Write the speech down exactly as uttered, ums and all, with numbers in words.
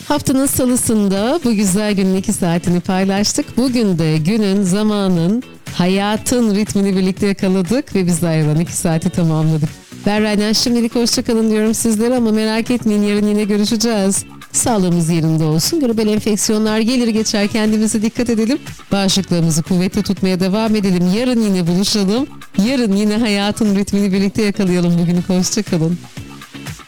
Haftanın salısında bu güzel günün iki saatini paylaştık. Bugün de günün, zamanın, hayatın ritmini birlikte yakaladık ve biz de ayrılan iki saati tamamladık. Ben Rayna, şimdilik hoşçakalın diyorum sizlere ama merak etmeyin, yarın yine görüşeceğiz. Sağlığımız yerinde olsun. Gribal enfeksiyonlar gelir geçer, kendimize dikkat edelim. Bağışıklığımızı kuvvetli tutmaya devam edelim. Yarın yine buluşalım. Yarın yine hayatın ritmini birlikte yakalayalım bugünü. Hoşçakalın.